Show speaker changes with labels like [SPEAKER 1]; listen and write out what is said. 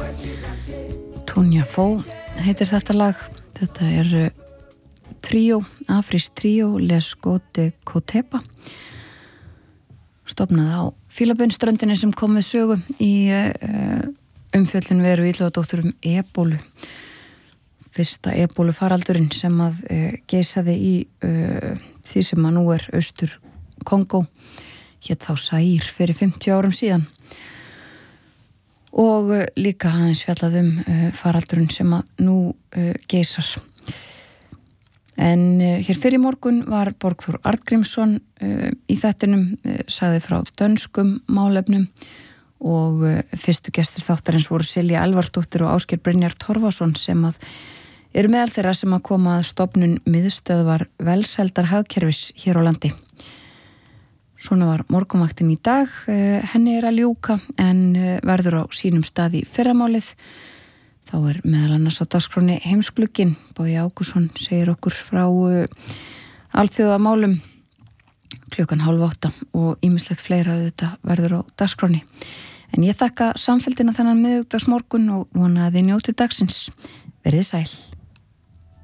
[SPEAKER 1] Tonja Fó heitir þetta lag. Þetta tríó, afrískt tríó Les Côtes Cotepa, stofnað á Fílabeinsströndinni sem kom við sögu í umfjöllun Veru Illugadóttur ebólu, fyrsta ebólu faraldurinn sem að geisaði í því sem að nú austur Kongó, hét þá Zaír fyrir 50 árum síðan, og líka aðeins fjallað faraldurinn sem að nú geisar. En hér fyrir morgun var Borgþór Arngrímsson í þættinum, sagði frá dönskum málefnum, og fyrstu gestir þáttarins voru Silja Elvarsdóttir og Ásgeir Brynjar Torfason sem að eru meðal þeirra sem að koma að stofnun miðstöðvar velsældar hagkerfis hér á landi. Svona var morgunvaktin í dag, henni að ljúka en verður á sínum stað í fyrramálið. Þá meðal annars á dagskránni Heimsglugginn. Bogi Ágússon segir okkur frá alþjóðamálum 7:30 og ýmislegt fleira þetta verður á dagskránni. En ég þakka samfylgdina þennan miðvikudagsmorgun og vona að þið njótið dagsins. Verið sæl.